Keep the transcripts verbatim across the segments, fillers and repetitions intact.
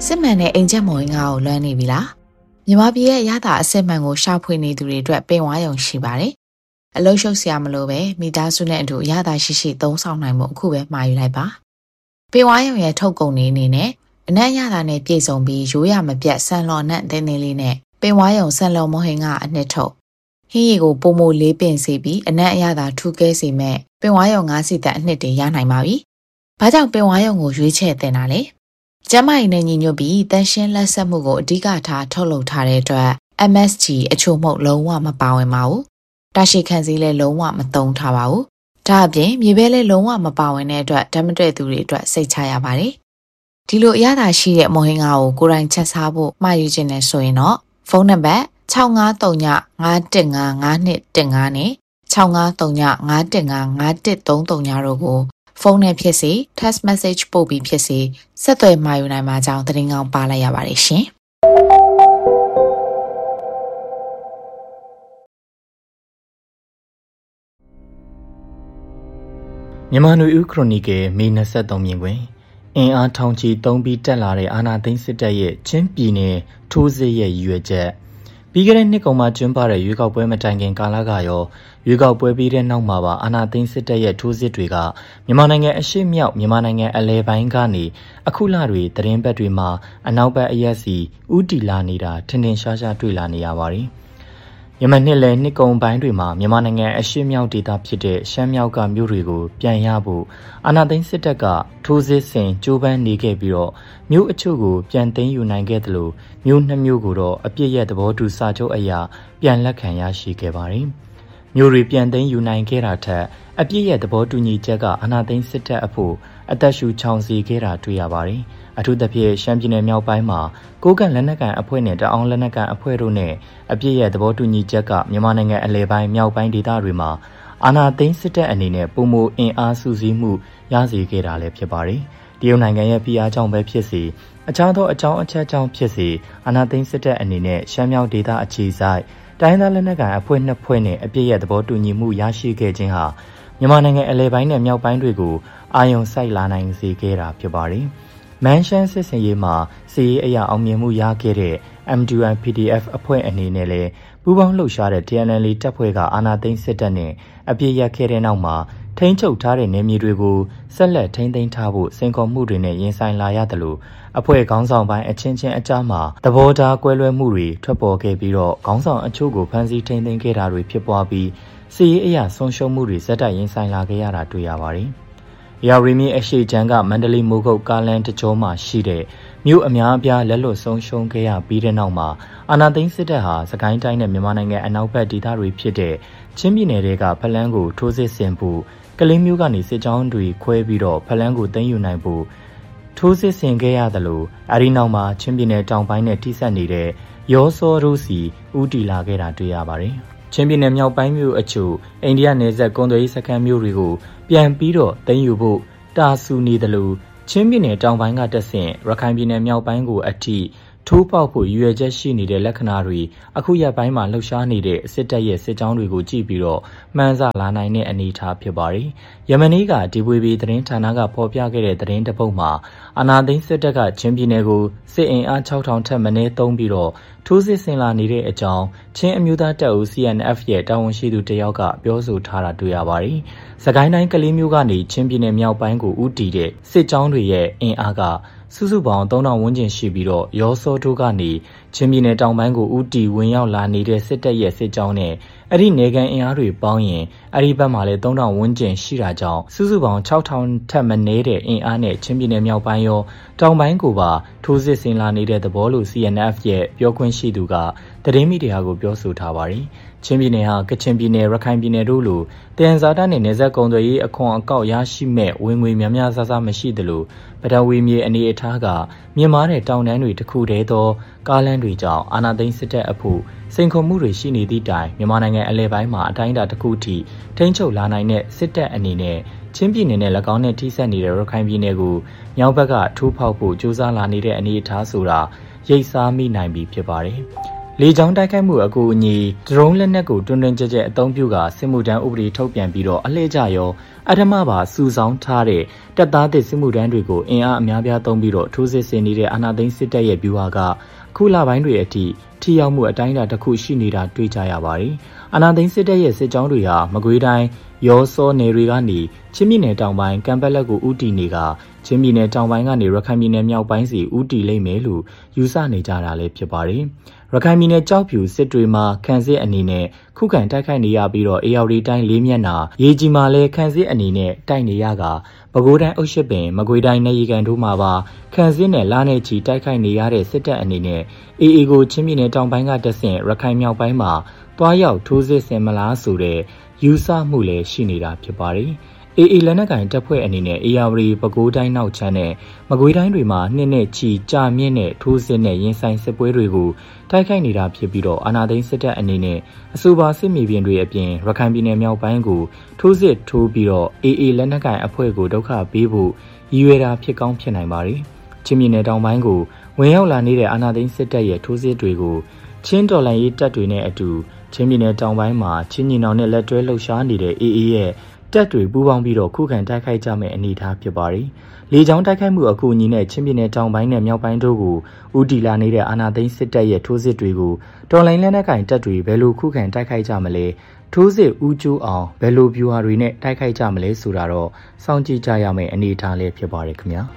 စစ်မှန်တဲ့အင်ဂျက်မော်ငါကိုလွမ်းနေပြီလားမြန်မာပြည်ရဲ့ရတာအစစ်မှန်ကိုရှာဖွေနေသူတွေအတွက်ပင်ဝါရုံရှိပါတယ်အလုံးရှုပ်စရာမလိုပဲမိသားစုနဲ့အတူရတာရှိရှိသုံးဆောင်နိုင်မှုအခုပဲမှာယူလိုက်ပါပင်ဝါရုံရဲ့ထုတ်ကုန်နေအနေနဲ့အနက်ရတာနဲ့ပြည့်စုံပြီးရိုးရမပြတ်ဆန်လော်နဲ့တင်းတင်းလေးနဲ့ပင်ဝါရုံဆန်လော်မောဟင်ကအနှစ်ထုတ်ဟင်းရီကိုပုံမိုလေးပင်စေပြီးအနက်အရသာထူးကဲစေမဲ့ပင်ဝါရုံငါးစီတက်အနှစ်တွေရနိုင်ပါပြီ။ဘာကြောင့်ပင်ဝါရုံကိုရွေးချယ်တင်တာလဲ။ကျမကြီးနဲ့ညီညွတ်ပြီးတန်ရှင်းလက်ဆက်မှုကိုအဓိကထားထုတ်လုပ်ထားတဲ့အတွက် M S G အချို့မှုလုံးဝမပါဝင်ပါဘူး။တာရှိခံစည်းလည်းလုံးဝမသုံးထားပါဘူး။ဒါအပြင်မြေပဲလည်းလုံးဝမပါဝင်တဲ့အတွက်ဓာတ်မတည့်သူတွေအတွက်စိတ်ချရပါတယ်။ဒီလိုအရသာရှိတဲ့မော်ဟင်ငါကိုကိုယ်တိုင်ချက်စားဖို့မှာယူခြင်းနဲ့ဆိုရင်တော့ဖုန်းနံပါတ်၆၅၃ည၅၁၅၅၂၁၅နဲ့၆၅၃ည၅၁၅၅၁၃၃ညတို့ကိုဖုန်းနဲ့ဖြစ်စေ text message ပို့ပြီးဖြစ်စေဆက်သွယ်မှာယူနိုင်မှာကြောင်းသတင်းကောင်းပါလိုက်ရပါတယ်ရှင်။မြန်မာနွေဦးခရိုနီကယ်မေ၂၃မြင်တွင်အင်အားထောင်ချီသုံးပြီးတက်လာတဲ့အာဏာသိမ်းစစ်တပ်ရဲ့ချင်းပြည်နယ်ထိုးစစ်ရဲ့ရည်ရွယ်ချက်ပြီးခဲ့တဲ့နှစ်ကုန်မှာကျင်းပတဲ့ရွေးကောက်ပွဲမတိုင်ခင်ကာလကရောရွေးကောက်ပွဲပြီးတဲ့နောက်မှာပါအာဏာသိမ်းစစ်တပ်ရဲ့ထိုးစစ်တွေကမြန်မာနိုင်ငံအရှေ့မြောက်မြန်မာနိုင်ငံအလဲပိုင်းကနေအခုလတွေသတင်းပတ်တွေမှာအနောက်ဘက်အရက်စီဥတီလာနေတာထင်ထင်ရှားရှားတွေ့လာနေရပါတယ်။ယမန်နှစ်လည်းနှစ်ကုန်ပိုင်းတွေမှာမြန်မာနိုင်ငံအရှေ့မြောက်ဒေသဖြစ်တဲ့ရှမ်းမြောက်ကမြို့တွေကိုပြန်ရဖို့အာဏာသိမ်းစစ်တပ်ကထိုးစစ်ဆင်ကြိုးပမ်းနေခဲ့ပြီးတော့မြို့အချို့ကိုပြန်သိမ်းယူနိုင်ခဲ့သလိုမြို့နှစ်မြို့ကိုတော့အပြစ်ရဲ့သဘောတူစာချုပ်အရာပြန်လက်ခံရရှိခဲ့ပါတယ်။မြို့တွေပြန်သိမ်းယူနိုင်ခဲ့တာထက်အပြစ်ရဲ့သဘောတူညီချက်ကအာဏာသိမ်းစစ်တပ်အဖို့အသက်ရှူချောင်စီခဲ့တာတွေ့ရပါတယ်။အထူးသဖြင့်ရှမ်းပြည်နယ်မြောက်ပိုင်းမှာကိုးကန့်လက်နက်ကန်အဖွဲ့နဲ့တအောင်းလက်နက်ကန်အဖွဲ့တို့နဲ့အပြစ်ရဲ့သဘောတူညီချက်ကမြန်မာနိုင်ငံအလဲပိုင်းမြောက်ပိုင်းဒေသတွေမှာအာဏာသိမ်းစစ်တပ်အနေနဲ့ပုံမှုအင်အားစုစည်းမှုရစေခဲ့တာလည်းဖြစ်ပါတယ်။တရုတ်နိုင်ငံရဲ့ဖိအားကြောင့်ပဲဖြစ်စေအခြားသောအကြောင်းအချက်ကြောင့်ဖြစ်စေအာဏာသိမ်းစစ်တပ်အနေနဲ့ရှမ်းမြောက်ဒေသအခြေစိုက်တိုင်းသားလက်နက်ကန်အဖွဲ့နှစ်ဖွဲ့နဲ့အပြစ်ရဲ့သဘောတူညီမှုရရှိခဲ့ခြင်းဟာမြန်မာနိုင်ငံအလဲပိုင်းနဲ့မြောက်ပိုင်းတွေကိုအာရုံစိုက်လာနိုင်စေခဲ့တာဖြစ်ပါတယ်။မန်ရှန်စစ်စင်ရေးမှာစီရေးအရာအောင်မြင်မှုရခဲ့တဲ့ M two I P D F အဖွဲ့အနေနဲ့လည်းပူးပေါင်းလှုပ်ရှားတဲ့ T N L A တပ်ဖွဲ့ကအာဏာသိမ်းစစ်တပ်နဲ့အပြစ်ရခဲ့တဲ့နောက်မှာထိန်းချုပ်ထားတဲ့နယ်မြေတွေကိုဆက်လက်ထိန်းသိမ်းထားဖို့စင်ခေါ်မှုတွေနဲ့ရင်ဆိုင်လာရတယ်လို့အဖွဲ့ခေါင်းဆောင်ပိုင်းအချင်းချင်းအကြားမှာသဘောထားကွဲလွဲမှုတွေထွက်ပေါ်ခဲ့ပြီးတော့ခေါင်းဆောင်အချို့ကိုဖမ်းဆီးထိန်းသိမ်းခဲ့တာတွေဖြစ်ပွားပြီးစီရေးအရာဆုံးရှုံးမှုတွေဇက်တိုက်ရင်ဆိုင်လာခဲ့ရတာတွေ့ရပါတယ်။ရာရီမီအရှိချမ်းကမန္တလေးမိုးကုတ်ကားလန်တကြောမှာရှိတဲ့မြို့အများအပြားလက်လွတ်ဆုံးရှုံးခဲ့ရပြီးတဲ့နောက်မှာအာဏာသိမ်းစစ်တပ်ဟာစကိုင်းတိုင်းနဲ့မြန်မာနိုင်ငံအနောက်ဘက်ဒေသတွေဖြစ်တဲ့ချင်းပြည်နယ်တွေကဖလန်းကိုထိုးစစ်ဆင်ဖို့ကလေးမျိုးကနေစစ်ကြောင်းတွေခွဲပြီးတော့ဖလန်းကိုသိမ်းယူနိုင်ဖို့ထိုးစစ်ဆင်ခဲ့ရသလိုအဲဒီနောက်မှာချင်းပြည်နယ်တောင်ပိုင်းနဲ့ထိစပ်နေတဲ့ရောစောရိုးစီဥတီလာခဲ့တာတွေ့ရပါတယ်။ချင်းပြည်နယ်မြောက်ပိုင်းမြို့အချို့အိန္ဒိယနယ်စပ်ကွန်သွယ်ရေးစခန်းမြို့တွေကိုပြန်ပြီးတော့သိမ်းယူဖို့တာဆူနေတယ်လို့ချင်းပြည်နယ်တောင်ပိုင်းကတက်ဆင့်ရခိုင်ပြည်နယ်မြောက်ပိုင်းကိုအထိထိုးပေါက်ဖို့ရည်ရွယ်ချက်ရှိနေတဲ့လက္ခဏာတွေအခုရက်ပိုင်းမှာလှုပ်ရှားနေတဲ့စစ်တပ်ရဲ့စစ်ကြောင်းတွေကိုကြည့်ပြီးတော့မှန်းဆလာနိုင်တဲ့အနေအထားဖြစ်ပါတယ်။ယမနီကဒီဝေဘီသတင်းဌာနကဖော်ပြခဲ့တဲ့သတင်းတစ်ပုဒ်မှာအာနာသိန်းစစ်တပ်ကချင်းပြည်နယ်ကိုစစ်အင်အား၆ထောင်ထက်မနည်းသုံးပြီးတော့ထိုးစစ်ဆင်လာနေတဲ့အကြောင်းချင်းအမျိုးသားတပ်ဦး C N F ရဲ့တာဝန်ရှိသူတယောက်ကပြောဆိုထားတာတွေ့ရပါတယ်။စကိုင်းတိုင်းကလေးမျိုးကနေချင်းပြည်နယ်မြောက်ပိုင်းကိုဦးတည်တဲ့စစ်ကြောင်းတွေရဲ့အင်အားကစုစုပေါင်းသုံးထောင်ဝန်းကျင်ရှိပြီးတော့ရောစောတို့ကနေချင်းပြည်နယ်တောင်ပိုင်းကိုဦးတီဝင်ရောက်လာနေတဲ့စစ်တပ်ရဲ့စစ်ကြောင်းနဲ့အဲ့ဒီနေကန်အင်အားတွေပေါင်းရင်အဲ့ဒီဘက်မှာလည်းသုံးထောင်ဝန်းကျင်ရှိတာကြောင့်စုစုပေါင်း၆ထောင်ထက်မနည်းတဲ့အင်အားနဲ့ချင်းပြည်နယ်မြောက်ပိုင်းရောတောင်ပိုင်းကိုပါထိုးစစ်ဆင်လာနေတဲ့သဘောလို့ C N F ရဲ့ပြောခွင့်ရှိသူကသတင်းမီဒီယာကိုပြောဆိုထားပါတယ်။ချင်းပြည်နယ်ဟာကချင်ပြည်နယ်ရခိုင်ပြည်နယ်တို့လိုတယန်ဇာတာနဲ့နေဆက်ကုံသွယ်ရေးအခွန်အကောက်ရရှိမဲ့ဝင်ငွေများများဆဆမရှိသလိုပထဝီမြေအနေအထားကမြင့်မားတဲ့တောင်တန်းတွေတစ်ခုတည်းသောကားလမ်းတွေကြောင့်အာဏာသိမ်းစစ်တပ်အဖို့စိန်ခေါ်မှုတွေရှိနေသည့်တိုင်မြန်မာနိုင်ငံအလဲပိုင်းမှာအတိုင်းအတာတစ်ခုထိထိန်းချုပ်လာနိုင်တဲ့စစ်တပ်အနေနဲ့ချင်းပြည်နယ်နဲ့၎င်းနဲ့ထိစပ်နေတဲ့ရခိုင်ပြည်နယ်ကိုမြောက်ဘက်ကထိုးဖောက်ဖို့ကြိုးစားလာနေတဲ့အနေအထားဆိုတာရိပ်စားမိနိုင်ပြီဖြစ်ပါတယ်။လေကြောင်းတိုက်ခိုက်မှုအကူအညီဒရုန်းလက်နက်ကိုတွန်းတွန်းကြဲကြဲအသုံးပြုကာစစ်မှုထမ်းဥပဒေထုတ်ပြန်ပြီးတော့အလှည့်ကျရောအထမပါစုဆောင်းထားတဲ့တပ်သားသစ်စစ်မှုထမ်းတွေကိုအင်အားအများပြားသုံးပြီးတော့ထိုးစစ်ဆင်နေတဲ့အာဏာသိမ်းစစ်တပ်ရဲ့ဗျူဟာကခုလပိုင်းတွေအထိထိရောက်မှုအတိုင်းအတာတစ်ခုရှိနေတာတွေ့ကြရပါတယ်။အာဏာသိမ်းစစ်တပ်ရဲ့စစ်ကြောင်းတွေဟာမကွေးတိုင်းရောစောနယ်တွေကနေချင်းပြည်နယ်တောင်ပိုင်းကံပက်လက်ကိုဥတီနေကချင်းပြည်နယ်တောင်ပိုင်းကနေရခိုင်ပြည်နယ်မြောက်ပိုင်းစီဥတီလိမ့်မယ်လို့ယူဆနေကြတာလည်းဖြစ်ပါတယ်။ရခိုင်ပြည်နယ်ကြောက်ဖြူစစ်တွေမှာခန့်စစ်အနေနဲ့ခုခံတိုက်ခိုက်နေရပြီးတော့အေရီတိုင်းလေးမျက်နှာရေကြီးမှာလည်းခန့်စစ်အနေနဲ့တိုက်နေရကပဲခူးတိုင်းအုပ်ရှစ်ပင်မကွေးတိုင်းနေရီကန်တို့မှာပါခန့်စစ်နဲ့လာနဲ့ချီတိုက်ခိုက်နေရတဲ့စစ်တပ်အနေနဲ့အေအေကိုချင်းပြည်နယ်တောင်ပိုင်းကတဆင့်ရခိုင်မြောက်ပိုင်းမှာတွားရောက်ထိုးစစ်ဆင်မလားဆိုတဲ့ယူဆမှုလည်းရှိနေတာဖြစ်ပါတယ်။အေအေလက်နက်ကင်တပ်ဖွဲ့အနေနဲ့အေယာဝတီပဲခူးတိုင်းနောက်ချမ်းနဲ့မကွေးတိုင်းတွေမှာနှစ်နဲ့ချီကြာမြင့်တဲ့ထိုးစစ်နဲ့ရင်ဆိုင်စစ်ပွဲတွေကိုတိုက်ခိုက်နေတာဖြစ်ပြီးတော့အာဏာသိမ်းစစ်တပ်အနေနဲ့အဆိုပါစစ်မြေပြင်တွေအပြင်ရခိုင်ပြည်နယ်မြောက်ပိုင်းကိုထိုးစစ်ထိုးပြီးတော့အေအေလက်နက်ကင်အဖွဲ့ကိုဒုက္ခပေးဖို့ရည်ရွယ်တာဖြစ်ကောင်းဖြစ်နိုင်ပါတယ်။ချင်းပြည်နယ်တောင်ပိုင်းကိုဝင်ရောက်လာနေတဲ့အာဏာသိမ်းစစ်တပ်ရဲ့ထိုးစစ်တွေကိုချင်းတော်လှန်ရေးတပ်တွေနဲ့အတူချင်းပြည်နယ်တောင်ပိုင်းမှာချင်းညီနောင်နဲ့လက်တွဲလှုပ်ရှားနေတဲ့အေအေရဲ့တပ်တွေပူးပေါင်းပြီးတော့ခုခံတိုက်ခိုက်ကြမယ့်အနေအထားဖြစ်ပါတယ်။လေကြောင်းတိုက်ခိုက်မှုအကူအညီနဲ့ချင်းပြည်နယ်တောင်ပိုင်းနဲ့မြောက်ပိုင်းတို့ကိုဦးတည်လာနေတဲ့အာဏာသိမ်းစစ်တပ်ရဲ့ထိုးစစ်တွေကိုတော်လှန်လက်နက်ကင်တပ်တွေဘယ်လိုခုခံတိုက်ခိုက်ကြမလဲထိုးစစ်ဦးကျိုးအောင်ဘယ်လိုဗျူဟာတွေနဲ့တိုက်ခိုက်ကြမလဲဆိုတာတော့စောင့်ကြည့်ကြရမယ့်အနေအထားလေးဖြစ်ပါတယ်ခင်ဗျာ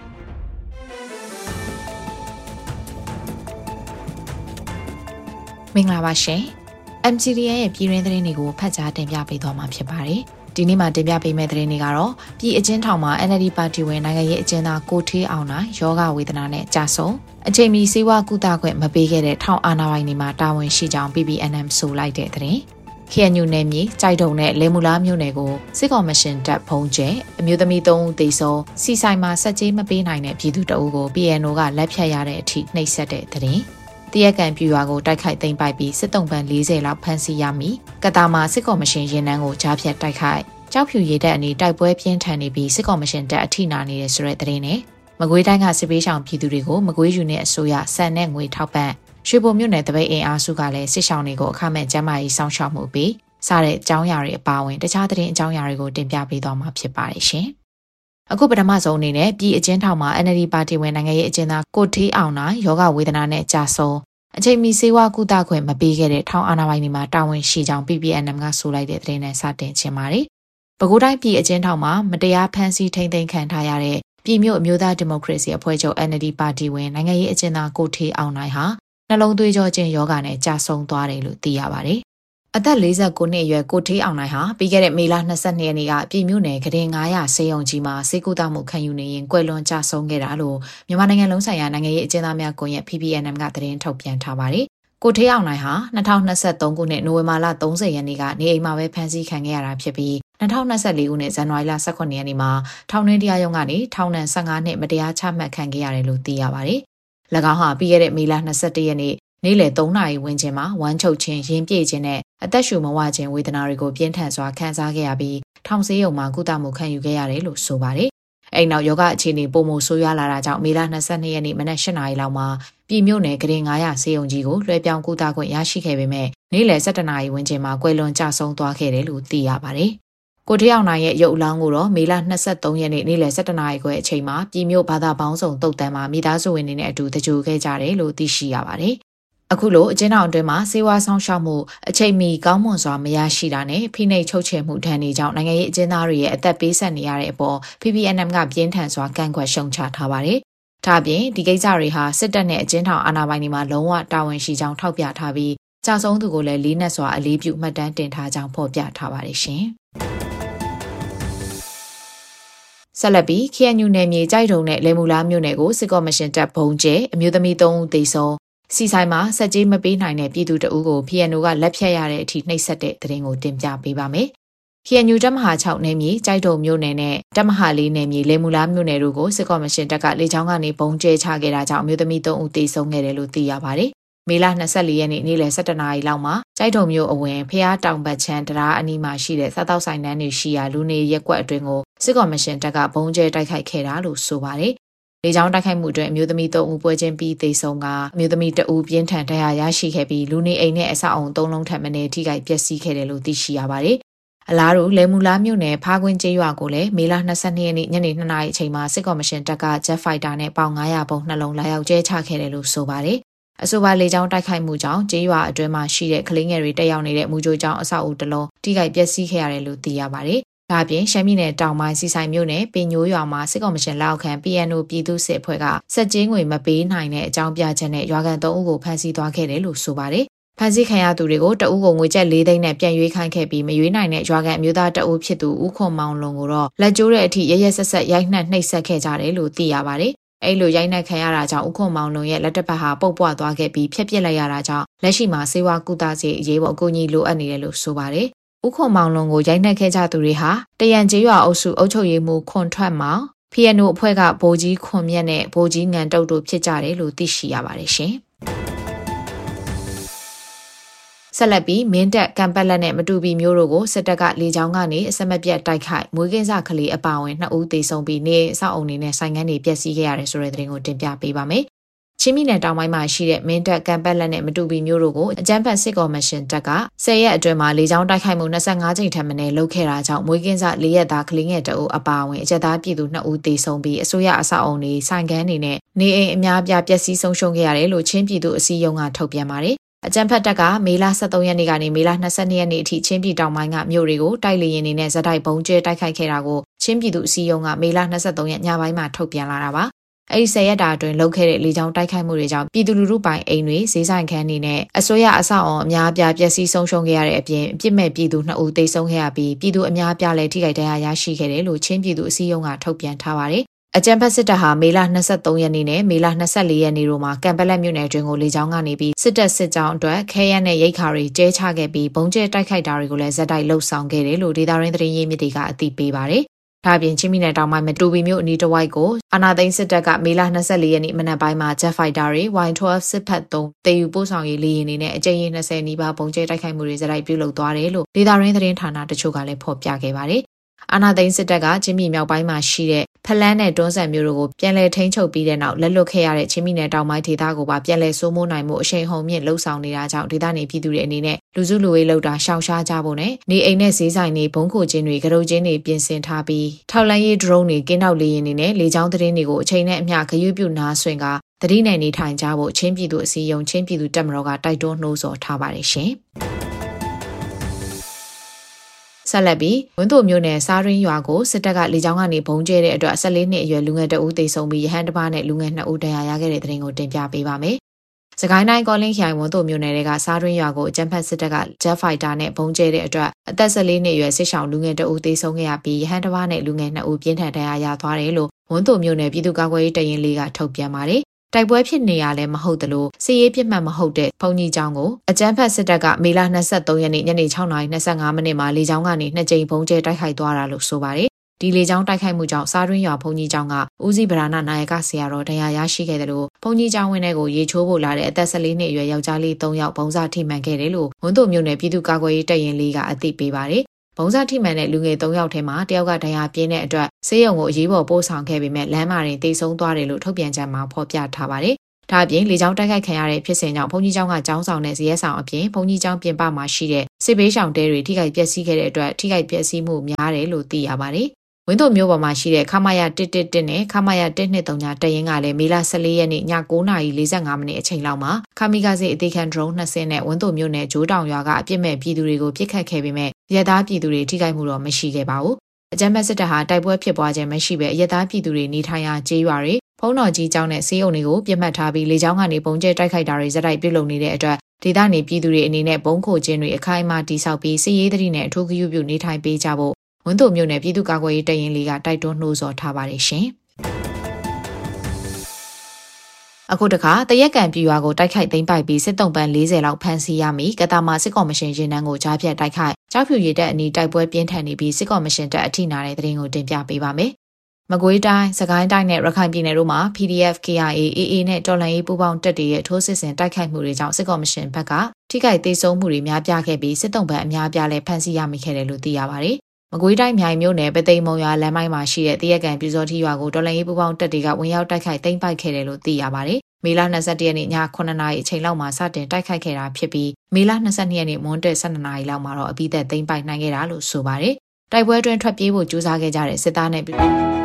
မင်္ဂလာပါရှင် အမ် ဂျီ ဒီ ရဲ့ပြည်တွင်းသတင်းတွေကိုဖတ်ကြားတင်ပြပေးသွားမှာဖြစ်ပါတယ်။ဒီနေ့မှာတင်ပြပေးမယ့်သတင်းတွေကတော့ပြည်အကျဉ်းထောင်မှာ အန် အယ် ဒီ ပါတီဝင်နိုင်ငံရေးအကျဉ်းသားကိုထေးအောင်နိုင်ယောဂဝေဒနာနဲ့ကြာဆုံးအချိန်မီဆေးဝါးကုသခွင့်မပေးခဲ့တဲ့ထောင်အာဏာပိုင်တွေမှာတာဝန်ရှိကြောင်း ပီ ပီ အန် အမ် ဆိုလိုက်တဲ့သတင်း။ ခေအညူနယ်မြေကြိုက်တုံနဲ့လေမူလားမြို့နယ်ကိုစစ်ကော်မရှင်တပ်ဖုံးကျဲအမျိုးသမီးသုံးဦးသေဆုံးစီဆိုင်မှာစက်ကြေးမပေးနိုင်တဲ့ပြည်သူတအုပ်ကို ပီ အန် အို ကလက်ဖြတ်ရတဲ့အထိနှိပ်စက်တဲ့သတင်း။တရက်ကန်ပြူရွာကိုတိုက်ခိုက်သိမ်းပိုက်ပြီးစစ်တုံးပန်းလေးဆယ်လောက်ဖမ်းဆီးရမိကတာမှာစစ်ကော်မရှင်ရင်နှန်းကိုကြားဖြတ်တိုက်ခိုက်ကြောက်ဖြူရည်တပ်အနီးတိုက်ပွဲပြင်းထန်နေပြီးစစ်ကော်မရှင်တပ်အထိနာနေတဲ့ဆိုတဲ့သတင်းနဲ့မကွေးတိုင်းကစစ်ပေးဆောင်ပြည်သူတွေကိုမကွေးယူနဲ့အစိုးရစံနဲ့ငွေထောက်ပံ့ရွှေဘုံမြို့နယ်တပိတ်အင်အားစုကလည်းစစ်ဆောင်တွေကိုအခမဲ့ကျန်းမာရေးစောင့်ရှောက်မှုပေးစတဲ့အကြောင်းအရာတွေအပါအဝင်တခြားသတင်းအကြောင်းအရာတွေကိုတင်ပြပေးသွားမှာဖြစ်ပါတယ်ရှင်။အခုပထမဆုံးအနေနဲ့ပြည်အကျဉ်းထောင်မှာ အန် အယ် ဒီ ပါတီဝင်နိုင်ငံရေးအကျဉ်းသားကိုထေးအောင်နိုင်ယောဂဝေဒနာနဲ့ကြာဆုံးအချိန်မီဆေးဝါးကုသခွင့်မပေးခဲ့တဲ့ထောင်အာဏာပိုင်တွေမှာတာဝန်ရှိကြောင်း ပီ ပီ အန် အမ် ကဆိုလိုက်တဲ့သတင်းနဲ့စတင်ခြင်းပါတယ်။ပဲခူးတိုင်းပြည်အကျဉ်းထောင်မှာမတရားဖမ်းဆီးထိန်းသိမ်းခံထားရတဲ့ပြည်မြို့အမျိုးသားဒီမိုကရေစီအဖွဲ့ချုပ် အန် အယ် ဒီ ပါတီဝင်နိုင်ငံရေးအကျဉ်းသားကိုထေးအောင်နိုင်ဟာနှလုံးသွေးကြောကျဉ်ယောဂနဲ့ကြာဆုံးသွားတယ်လို့သိရပါတယ်။အသက်၄၉နှစ်အရွယ်ကိုထေးအောင်နိုင်ဟာပြီးခဲ့တဲ့မေလ၂၂ရက်နေ့ကပြည်မြို့နယ်ကရင်ငါးရာဆေးရုံကြီးမှာဆေးကုသမှုခံယူနေရင်ကွယ်လွန်ကျဆုံးခဲ့တာလို့မြန်မာနိုင်ငံလုံးဆိုင်ရာနိုင်ငံရေးအကျဉ်းသားများကွန်ရက် ပီ ပီ အန် အမ် ကသတင်းထုတ်ပြန်ထားပါတယ်။ကိုထေးအောင်နိုင်ဟာ၂၀၂၃ခုနှစ်နိုဝင်ဘာလ၃၀ရက်နေ့ကနေအိမ်မှာပဲဖမ်းဆီးခံခဲ့ရတာဖြစ်ပြီး၂၀၂၄ခုနှစ်ဇန်နဝါရီလ၁၇ရက်နေ့မှာထောင်တွင်းတရားရုံးကနေထောင်ဒဏ်၁၅နှစ်မတရားချမှတ်ခံခဲ့ရတယ်လို့သိရပါတယ်။၎င်းဟာပြီးခဲ့တဲ့မေလ၂၁ရက်နေ့နေ့လယ်၃နာရီဝန်းကျင်မှာဝမ်းချုပ်ခြင်း၊ရင်ပြည့်ခြင်းနဲ့အသက်ရှူမဝခြင်းဝေဒနာတွေကိုပြင်းထန်စွာခံစားခဲ့ရပြီးထောင်ဆေးရုံမှာကုသမှုခံယူခဲ့ရတယ်လို့ဆိုပါတယ်။အဲ့နောက်ယောဂအခြေအနေပိုမိုဆိုးရွားလာတာကြောင့်မေလ၂၂ရက်နေ့မနက်၈နာရီလောက်မှာပြည်မြို့နယ်ကရင်ငါးရာဆေးရုံကြီးကိုလွှဲပြောင်းကုသခွင့်ရရှိခဲ့ပေမဲ့နေ့လယ်၁၁နာရီဝန်းကျင်မှာကွယ်လွန်ကျဆုံးသွားခဲ့တယ်လို့သိရပါတယ်။ကိုထေးအောင်နိုင်ရဲ့ရုပ်အလောင်းကိုတော့မေလ၂၃ရက်နေ့နေ့လယ်၁၁နာရီခွဲအချိန်မှာပြည်မြို့ဘာသာပေါင်းစုံတုတ်တန်းမှာမိသားစုဝင်တွေနဲ့အတူတကြိုခဲ့ကြတယ်လို့သိရှိရပါတယ်။အခုလိုအကျဉ်းထောင်အတွင်းမှာစေဝါဆောင်ရှောက်မှုအချိန်မီကောင်းမွန်စွာမရရှိတာနဲ့ဖိနှိပ်ချုပ်ချယ်မှုဒဏ်တွေကြောင့်နိုင်ငံရေးအကျဉ်းသားတွေရဲ့အသက်ပေးဆက်နေရတဲ့အပေါ် ပီ ပီ အန် အမ် ကပြင်းထန်စွာကန့်ကွက်ရှုံချထားပါတယ်။ဒါ့အပြင်ဒီကိစ္စတွေဟာစစ်တပ်နဲ့အကျဉ်းထောင်အာဏာပိုင်တွေမှာလုံးဝတာဝန်ရှိကြောင်းထောက်ပြထားပြီးကြာဆုံးသူကိုလည်းလေးနက်စွာအလေးပြုမှတ်တမ်းတင်ထားကြောင်းဖော်ပြထားပါတယ်ရှင်။ဆက်လက်ပြီး ခေအညူနယ်မြေကြိုက်တုံနဲ့လေမူလားမြို့နယ်ကိုစစ်ကော်မရှင်တပ်ဖုံးကျဲအမျိုးသမီးသုံးဦးသေဆုံးစီဆိုင်မှာစက်ကြေးမပေးနိုင်တဲ့ပြည်သူတအုပ်ကို ပီ အန် အို ကလက်ဖြတ်ရတဲ့အထိနှိပ်စက်တဲ့သတင်းကိုတင်ပြပေးပါမယ်။ ခေအညူတပ်မဟာ၆နယ်မြေကြိုက်တုံမြို့နယ်နဲ့တပ်မဟာ၄နယ်မြေလေမူလားမြို့နယ်တို့ကိုစစ်ကော်မရှင်တပ်ကလေကြောင်းကနေပုံကျဲချခဲ့တာကြောင့်အမျိုးသမီးသုံးဦးသေဆုံးခဲ့တယ်လို့သိရပါတယ်။မေလ၂၄ရက်နေ့နေ့လယ်၁၁နာရီလောက်မှာကြိုက်တုံမြို့အဝင်ဖျားတောင်ဘက်ချမ်းတရားအနီးမှာရှိတဲ့စားတောက်ဆိုင်တန်းတွေရှိရာလူနေရက်ကွက်အတွင်းကိုစစ်ကော်မရှင်တပ်ကပုံကျဲတိုက်ခိုက်ခဲ့တာလို့ဆိုပါတယ်လေကြောင်းတိုက်ခိုက်မှုအတွင်းအမျိုးသမီးသုံးဦးပွဲချင်းပြီးသေဆုံးကအမျိုးသမီးတဦးပြင်းထန်ဒဏ်ရာရရှိခဲ့ပြီးလူနေအိမ်နဲ့အဆောက်အုံသုံးလုံးထပ်မံထိခိုက်ပျက်စီးခဲ့တယ်လို့သိရှိရပါတယ်။အလားတူလေမူလာမြို့နယ်ဖားကွင်းကျေးရွာကိုလည်းမေလ၂၂ရက်နေ့ညနေ၂နာရီအချိန်မှာစစ်ကော်မရှင်တပ်က Jet Fighter နဲ့ပေါင်၅၀၀ပုံနှလုံးလာရောက်ကျဲချခဲ့တယ်လို့ဆိုပါတယ်။အဆိုပါလေကြောင်းတိုက်ခိုက်မှုကြောင့်ကျေးရွာအတွင်းမှာရှိတဲ့ကလေးငယ်တွေတက်ရောက်နေတဲ့မူကြိုကျောင်းအဆောက်အဦတစ်လုံးထိခိုက်ပျက်စီးခဲ့ရတယ်လို့သိရပါတယ်။ဒါအပြင်ရှမ်းပြည်နယ်တောင်ပိုင်းစီဆိုင်မြို့နယ်ပင်ညိုးရွာမှာစစ်ကော်မရှင်လက်အောက်ခံ P N O ပြည်သူ့စစ်အဖွဲ့ကစက်ကြီးငွေမပေးနိုင်တဲ့အကြောင်းပြချက်နဲ့ရွာကန်၃ဦးကိုဖမ်းဆီးသွားခဲ့တယ်လို့ဆိုပါတယ်။ဖမ်းဆီးခံရသူတွေကိုတအုပ်ကိုငွေကျပ်၄သိန်းနဲ့ပြန်ရွေးခိုင်းခဲ့ပြီးမရွေးနိုင်တဲ့ရွာကန်အမျိုးသားတအုပ်ဖြစ်သူဦးခွန်မောင်လွန်ကိုတော့လက်ကျိုးတဲ့အထိရရဆက်ဆက်ရိုက်နှက်နှိပ်စက်ခဲ့ကြတယ်လို့သိရပါတယ်။အဲ့လိုရိုက်နှက်ခံရတာကြောင့်ဦးခွန်မောင်လွန်ရဲ့လက်တစ်ပတ်ဟာပုတ်ပွားသွားခဲ့ပြီးဖျက်ပစ်လိုက်ရတာကြောင့်လက်ရှိမှာဆေးဝါးကုသစေအရေးပေါ်အကူအညီလိုအပ်နေတယ်လို့ဆိုပါတယ်။ဦးခွန်မောင်လွန်ကိုရိုက်နှက်ခဲ့ကြသူတွေဟာတရန်ကျေးရွာအုပ်စုအုပ်ချုပ်ရေးမှူးခွန်ထွက်မောင် P N O အဖွဲ့ကဗိုလ်ကြီးခွန်မြတ်နဲ့ဗိုလ်ကြီးငံတုတ်တို့ဖြစ်ကြတယ်လို့သိရှိရပါတယ်ရှင်။ဆက်လက်ပြီးမင်းတပ်ကံပတ်လက်နဲ့မတူပီမျိုးတို့ကိုစစ်တပ်ကလေကြောင်းကနေအစမပြတ်တိုက်ခိုက်မွေးကင်းစကလေးအပါအဝင်နှစ်ဦးသေဆုံးပြီးနေအဆောက်အုံတွေနဲ့ဆိုင်ငန်းတွေပျက်စီးခဲ့ရတယ်ဆိုတဲ့သတင်းကိုတင်ပြပေးပါမယ်။ချင်းပြည်နယ်တောင်ပိုင်းမှာရှိတဲ့မင်းတပ်ကံပတ်လက်နဲ့မတူပီမျိုးတို့ကိုအကြမ်းဖက်စစ်ကော်မရှင်တပ်ကဆယ်ရက်အတွင်းမှာလေကြောင်းတိုက်ခိုက်မှု၂၅ကြိမ်ထက်မနည်းလုပ်ခဲ့တာကြောင့်မွေးကင်းစလေးရက်သားကလေးငယ်တအုပ်အပါအဝင်အကြက်သားပြည်သူနှစ်ဦးသေဆုံးပြီးအစိုးရအဆောက်အုံတွေဆိုင်ငန်းတွေနဲ့နေအိမ်အများအပြားပျက်စီးဆုံးရှုံးခဲ့ရတယ်လို့ချင်းပြည်သူအစည်းအရုံးကထုတ်ပြန်ပါတယ်။အကြံဖတ်တက်ကမေလ၁၃ရက်နေ့ကနေမေလ၂၂ရက်နေ့အထိချင်းပြည်တောင်ပိုင်းကမြို့တွေကိုတိုက်လေရင်တွေနဲ့ဇက်တိုက်ဘုံကျဲတိုက်ခိုက်ခဲ့တာကိုချင်းပြည်သူအစည်းအရုံးကမေလ၂၃ရက်ညပိုင်းမှာထုတ်ပြန်လာတာပါ။အဲဒီဆယ်ရက်တာအတွင်းလုပ်ခဲ့တဲ့လေကြောင်းတိုက်ခိုက်မှုတွေကြောင့်ပြည်သူလူထုပိုင်အိမ်တွေဈေးဆိုင်ခန်းတွေနဲ့အစိုးရအဆောက်အအုံအများအပြားပျက်စီးဆုံးရှုံးခဲ့ရတဲ့အပြင်အပြစ်မဲ့ပြည်သူနှစ်ဦးသေဆုံးခဲ့ရပြီးပြည်သူအများအပြားလည်းထိခိုက်ဒဏ်ရာရရှိခဲ့တယ်လို့ချင်းပြည်သူအစည်းအရုံးကထုတ်ပြန်ထားပါတယ်။အကြံဖက်စစ်တပ်ဟာမေလ၂၃ရက်နေ့နဲ့မေလ၂၄ရက်နေ့တို့မှာကံပလက်မြို့နယ်တွင်ကိုလေကြောင်းကနေပြီးစစ်တပ်စစ်ကြောင်းအတွက်ခဲယမ်းနဲ့ရိတ်ခါတွေကျဲချခဲ့ပြီးဘုံကျဲတိုက်ခိုက်တာတွေကိုလည်းဇက်တိုက်လှုပ်ဆောင်ခဲ့တယ်လို့ဒေသရင်းသတင်းရင်းမြစ်တွေကအသိပေးပါတယ်။ဒါ့အပြင်ချင်းပြည်နယ်တောင်ပိုင်းမတူပီမြို့အနီးတစ်ဝိုက်ကိုအာဏာသိမ်းစစ်တပ်ကမေလ၂၄ရက်နေ့မနက်ပိုင်းမှာ Jet Fighter တွေ Y ၁၂ စစ်ဖက်သုံးတေယူပို့ဆောင်ရေးလေယာဉ်တွေနဲ့အကြိမ်ရေ၂၀နီးပါးဘုံကျဲတိုက်ခိုက်မှုတွေဇက်တိုက်ပြုလုပ်သွားတယ်လို့ဒေသရင်းသတင်းဌာနတချို့ကလည်းဖော်ပြခဲ့ပါတယ်။အာဏာသိမ်းစစ်တပ်ကချင်းပြည်မြောက်ပိုင်းမှာရှိတဲ့ဖလန်းနဲ့တွန်းဆန်မျိုးတို့ကိုပြန်လည်ထိန်းချုပ်ပြီးတဲ့နောက်လက်လွတ်ခဲ့ရတဲ့ချင်းပြည်နယ်တောင်ပိုင်းဒေသကိုပါပြန်လည်စိုးမိုးနိုင်မှုအရှိန်ဟုန်မြင့်လှုပ်ဆောင်နေတာကြောင့်ဒေသနေပြည်သူတွေအနေနဲ့လူစုလူဝေးလှုပ်တာရှောင်ရှားကြဖို့နဲ့နေအိမ်နဲ့ဈေးဆိုင်တွေဘုံခိုခြင်းတွေကြောက်ခြင်းတွေပြင်ဆင်ထားပြီးထောက်လန်းရေး drone တွေကင်းတောက်လေယာဉ်တွေနဲ့လေကြောင်းသတင်းတွေကိုအချိန်နဲ့အမျှဂရုပြုနားဆွင့်ကသတိနဲ့နေထိုင်ကြဖို့ချင်းပြည်သူအစည်းအရုံးချင်းပြည်သူတပ်မတော်ကတိုက်တွန်းနှိုးဆော်ထားပါတယ်ရှင်။ဆက်လက်ပြီးဝင်းတို့မျိုးနယ်စားရင်းရွာကိုစစ်တပ်ကလေကြောင်းကနေဘုံကျဲတဲ့အတွက်၁၄နှစ်အရွယ်လူငယ်တဦးသေဆုံးပြီးရဟန်းတစ်ပါးနဲ့လူငယ်နှစ်ဦးဒဏ်ရာရခဲ့တဲ့တဲ့တင်ကိုတင်ပြပေးပါမယ်။စကိုင်းတိုင်းကောလင်းခိုင်ဝင်းတို့မျိုးနယ်တွေကစားရင်းရွာကိုအကြမ်းဖက်စစ်တပ်က Jet Fighter နဲ့ဘုံကျဲတဲ့အတွက်အသက်၁၄နှစ်အရွယ်စစ်ဆောင်လူငယ်တဦးသေဆုံးခဲ့ရပြီးရဟန်းတစ်ပါးနဲ့လူငယ်နှစ်ဦးပြင်းထန်ဒဏ်ရာရသွားတယ်လို့ဝင်းတို့မျိုးနယ်ပြည်သူ့ကာကွယ်ရေးတပ်ရင်းလေးကထုတ်ပြန်ပါတယ်။တိုက်ပွဲဖြစ်နေရလဲမဟုတ်သလိုစစ်ရေးပြစ်မှတ်မဟုတ်တဲ့ဘုံကြီးကျောင်းကိုအကြမ်းဖက်စစ်တပ်ကမေလ၂၃ရက်နေ့ညနေ၆နာရီ၂၅မိနစ်မှာလေကြောင်းကနေနှစ်ကြိမ်ဘုံကျဲတိုက်ခိုက်သွားတာလို့ဆိုပါတယ်။ဒီလေကြောင်းတိုက်ခိုက်မှုကြောင့်စားတွင်းရွာဘုံကြီးကျောင်းကဦးစီးဗရာဏနာယကဆရာတော်ဒဏ်ရာရရှိခဲ့တယ်လို့ဘုံကြီးကျောင်းဝင်းထဲကိုရေချိုးဖို့လာတဲ့အသက်၁၄နှစ်အရွယ်ယောက်ျားလေး၃ယောက်ဘုံစားထိမှန်ခဲ့တယ်လို့ဝန်းတို့မြို့နယ်ပြည်သူ့ကာကွယ်ရေးတပ်ရင်းလေးကအသိပေးပါတယ်။ဘုံစားထိမှန်တဲ့လူငယ်၃ယောက်ထဲမှာတယောက်ကဒဏ်ရာပြင်းတဲ့အတွက်ဆေးရုံကိုအရေးပေါ်ပို့ဆောင်ခဲ့ပေမဲ့လမ်းမှာတင်တိတ်ဆုံးသွားတယ်လို့ထုတ်ပြန်ချက်မှာဖော်ပြထားပါတယ်။ဒါအပြင်လေကြောင်းတိုက်ခိုက်ခံရတဲ့ဖြစ်စဉ်ကြောင့်ဘုံကြီးကျောင်းကကျောင်းဆောင်တဲ့ဇရက်ဆောင်အပြင်ဘုံကြီးကျောင်းပြင်ပမှာရှိတဲ့စစ်ဘေးရှောင်တဲတွေထိခိုက်ပျက်စီးခဲ့တဲ့အတွက်ထိခိုက်ပျက်စီးမှုများတယ်လို့သိရပါတယ်။ဝင်းတို့မျိုးပေါ်မှာရှိတဲ့ခမာယာ၁၁၁နဲ့ခမာယာ၁၂၃တရင်ကလည်းမေလ၁၄ရက်နေ့ည၉နာရီ၄၅မိနစ်အချိန်လောက်မှာခမီကာစီအသေးခံ drone နှစ်စင်းနဲ့ဝင်းတို့မျိုးနယ်ဂျိုးတောင်ရွာကအပြစ်မဲ့ပြည်သူတွေကိုပစ်ခတ်ခဲ့ပေမဲ့ရဲသားပြည်သူတွေထိခိုက်မှုတော့မရှိခဲ့ပါဘူး။အကြမ်းဖက်စစ်တပ်ဟာတိုက်ပွဲဖြစ်ပွားခြင်းမရှိဘဲရဲသားပြည်သူတွေနေထိုင်ရာကျေးရွာတွေဖုံးတော်ကြီးကျောင်းနဲ့ဆေးရုံတွေကိုပြစ်မှတ်ထားပြီးလေကြောင်းကနေပုံကျဲတိုက်ခိုက်တာတွေဇက်တိုက်ပြုလုပ်နေတဲ့အတွက်ဒေသနေပြည်သူတွေအနေနဲ့ဘုံခိုခြင်းတွေအခိုင်အမာတိစောက်ပြီးစစ်ရေးသတိနဲ့အထူးဂရုပြုနေထိုင်ပေးကြဖို့ဝင်းတို့မျိုးနယ်ပြည်သူ့ကာကွယ်ရေးတပ်ရင်းလေးကတိုက်တွန်းနှိုးဆော်ထားပါတယ်ရှင်။အခုတခါတရက်ကံပြည်ရွာကိုတိုက်ခိုက်သိမ်းပိုက်ပြီးစစ်တုံးပန်း၄၀လောက်ဖမ်းဆီးရမိကတာမာစစ်ကော်မရှင်ရင်နှန်းကိုကြားဖြတ်တိုက်ခိုက်ကြောက်ဖြူရည်တပ်အနီးတိုက်ပွဲပြင်းထန်နေပြီးစစ်ကော်မရှင်တပ်အထိနာတဲ့သတင်းကိုတင်ပြပေးပါမယ်။မကွေးတိုင်း၊စကိုင်းတိုင်းနဲ့ရခိုင်ပြည်နယ်တို့မှာ P D F, K I A, A A နဲ့တော်လှန်ရေးပူးပေါင်းတပ်တွေရဲ့ထိုးစစ်ဆင်တိုက်ခိုက်မှုတွေကြောင့်စစ်ကော်မရှင်ဘက်ကထိခိုက်သေးဆုံးမှုတွေများပြားခဲ့ပြီးစစ်တုံးပန်းအများပြားလည်းဖမ်းဆီးရမိခဲ့တယ်လို့သိရပါတယ်မကွေးတိုင်းမြိုင်မြို့နယ်ပသိမ်မုံရွာလမ်းမိုင်းမှာရှိတဲ့တရက်ကန်ပြူစောတိရွာကိုတော်လှန်ရေးပူးပေါင်းတပ်တွေကဝင်ရောက်တိုက်ခိုက်သိမ်းပိုက်ခဲ့တယ်လို့သိရပါတယ်။မေလ၂၁ရက်နေ့ညခုနှစ်နာရီအချိန်လောက်မှာစတင်တိုက်ခိုက်ခဲ့တာဖြစ်ပြီးမေလ၂၂ရက်နေ့မွန်းတည့်၁၂နာရီလောက်မှာတော့အပြီးသက်သိမ်းပိုက်နိုင်ခဲ့တာလို့ဆိုပါတယ်။တိုက်ပွဲအတွင်းထွက်ပြေးဖို့ကြိုးစားခဲ့ကြတဲ့စစ်သားနဲ့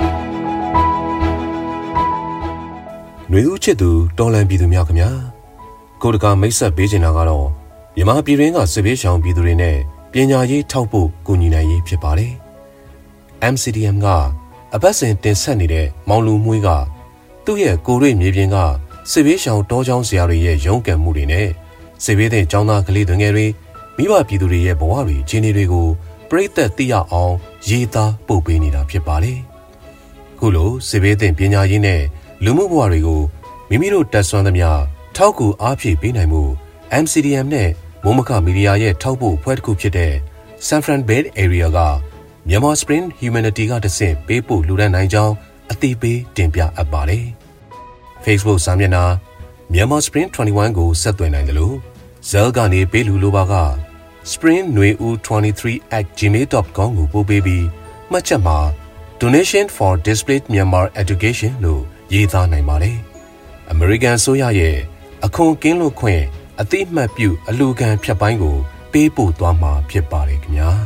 ຫນွေဦးချစ်သူတော်လန်ပြည်သူများခင်ဗျာကိုတကာမိတ်ဆက်ပေးချင်တာကတော့မြန်မာပြည်တွင်းကစစ်ဘေးရှောင်ပြည်သူတွေနဲ့ပညာရေးထောက်ပို့ကူညီနိုင်ရေးဖြစ်ပါတယ်။ M C D M ကအပတ်စဉ်တင်ဆက်နေတဲ့မောင်လူမွေးကသူ့ရဲ့ကိုရိမြေပြင်ကစစ်ဘေးရှောင်တောချောင်းဆရာတွေရဲ့ရုန်းကန်မှုတွေနဲ့စစ်ဘေးတဲ့ကျောင်းသားကလေးတွေငယ်တွေမိဘပြည်သူတွေရဲ့ဘဝတွေအခြေအနေတွေကိုပြည်သက်သိရအောင်ရေးသားပို့ပေးနေတာဖြစ်ပါတယ်။ခုလိုစစ်ဘေးတဲ့ပညာရေးနဲ့လူမှုဘဝတွေကိုမိမိတို့တက်ဆွမ်းသမျှထောက်ကူအားဖြည့်ပေးနိုင်မှု M C D M နဲ့မိုးမခမီဒီယာရဲ့ထောက်ပို့အဖွဲ့တစ်ခုဖြစ်တဲ့ San Fran Bay Area ကMyanmar Spring Humanity ကတဆင့်ပေးပို့လူဒန်းနိုင်ကြောင်းအသိပေးတင်ပြအပ်ပါတယ်။ Facebook စာမျက်နှာ Myanmar Spring ၂၁ကိုဆက်သွယ်နိုင်တယ်လို့ Zell ကနေပေးလူလိုပါက spring nui u twenty-three at gmail dot com ကိုပို့ပေးပြီးမှတ်ချက်မှာ Donation for Displaced Myanmar Education လို့ရေးသားနိုင်ပါတယ်။ American ဆိုရရဲ့အခွန်ကင်းလွတ်ခွင့်အတိအမှတ်ပြုအလူခံဖြတ်ပိုင်းကိုပေးပို့သွားမှာဖြစ်ပါတယ်ခင်ဗျာ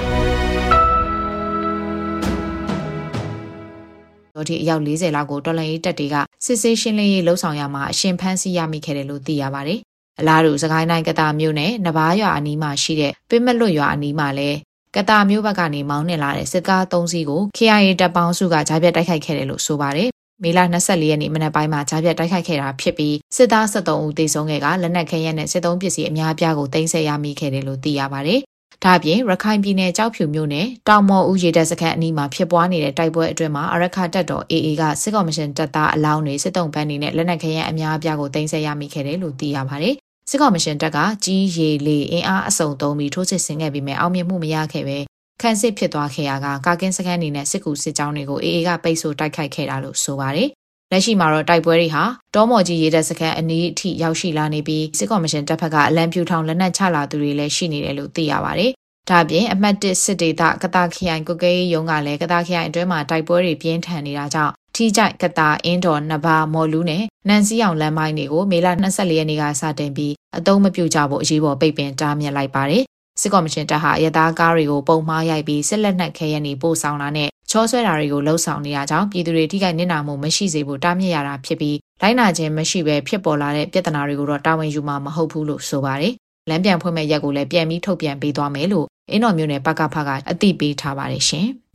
တော်ဒီအယောက်၄၀လောက်ကိုတော်လှန်ရေးတပ်တွေကစစ်ဆေးရှင်းလင်းရေးလှုပ်ဆောင်ရမှာအရှင်ဖမ်းဆီးရမိခဲ့တယ်လို့သိရပါတယ်။အလားတူစကိုင်းတိုင်းကတာမြို့နယ်နဘာရွာအနီးမှာရှိတဲ့ပင်မလွတ်ရွာအနီးမှာလည်းကတာမြို့ဘက်ကနေမောင်းနှင်လာတဲ့စစ်ကား၃စီးကို K I A တပ်ပေါင်းစုကကြားပြတ်တိုက်ခိုက်ခဲ့တယ်လို့ဆိုပါတယ်။မေလ၂၄ရက်နေ့မနက်ပိုင်းမှာကြားပြတ်တိုက်ခိုက်ခဲ့တာဖြစ်ပြီးစစ်သား၁၃ဦးသေဆုံးခဲ့ကလက်နက်ခဲယမ်းနဲ့စစ်သုံးပစ္စည်းအများအပြားကိုတင်ဆက်ရမိခဲ့တယ်လို့သိရပါတယ်။ဒါ့အပြင်ရခိုင်ပြည်နယ်ကြောက်ဖြူမြို့နယ်တောင်မော်ဦးရေတပ်စခန်းအနီးမှာဖြစ်ပွားနေတဲ့တိုက်ပွဲအတွင်းမှာအရခတပ်တော် A A ကစစ်ကော်မရှင်တပ်သားအလောင်းတွေစစ်တုံးပန်းတွေနဲ့လက်နက်ခဲယမ်းအများအပြားကိုတင်ဆက်ရမိခဲ့တယ်လို့သိရပါတယ်။စစ်ကော်မရှင်တပ်ကကြီးရေလေအင်အားအစုံသုံးပြီးထိုးစစ်ဆင်ခဲ့ပြီးမြဲအောင်မြင်မှုမရခဲ့ပဲခန့်စစ်ဖြစ်သွားခဲ့ရကကာကင်းစခန်းနေနဲ့စစ်ကူစစ်ကြောင်းတွေကို A A ကပိတ်ဆို့တိုက်ခိုက်ခဲ့တာလို့ဆိုပါတယ်။လက်ရှိမှာတော့တိုက်ပွဲတွေဟာတောမော်ကြီးရေတပ်စခန်းအနီးအထိရောက်ရှိလာနေပြီးစစ်ကော်မရှင်တပ်ဖက်ကအလံပြူထောင်လက်နက်ချလာသူတွေလည်းရှိနေတယ်လို့သိရပါတယ်။ဒါ့အပြင်အမှတ်တစ်စစ်ဒေသကတာခရိုင်ကုတ်ကဲရုံးကလည်းကတာခရိုင်အတွင်းမှာတိုက်ပွဲတွေပြင်းထန်နေတာကြောင့်ထီးကြိုက်ကတာအင်းတော်နဘာမော်လူးနဲ့နန်စီအောင်လမ်းမိုင်းတွေကိုမေလ၂၄ရက်နေ့ကစတင်ပြီးအသုံးမပြုကြဖို့အရေးပေါ်ပိတ်ပင်တားမြစ်လိုက်ပါတယ်။စစ်ကော်မရှင်တပ်ဟာရသားကားတွေကိုပုံမှားရိုက်ပြီးစစ်လက်နက်ခဲယမ်းတွေပို့ဆောင်တာနဲ့ချောဆွဲတာတွေကိုလှုံ့ဆော်နေတာကြောင့်ပြည်သူတွေထိခိုက်နစ်နာမှုမရှိစေဖို့တားမြစ်ရတာဖြစ်ပြီးလိုက်နာခြင်းမရှိဘဲဖြစ်ပေါ်လာတဲ့ပြဿနာတွေကိုတော့တာဝန်ယူမှာမဟုတ်ဘူးလို့ဆိုပါတယ်။လမ်းပြန်ဖွင့်မဲ့ရက်ကိုလည်းပြန်ပြီးထုတ်ပြန်ပေးသွားမယ်လို့အင်းတော်မြို့နယ်ပကဖကအသိပေးထားပါတယ်ရှင်။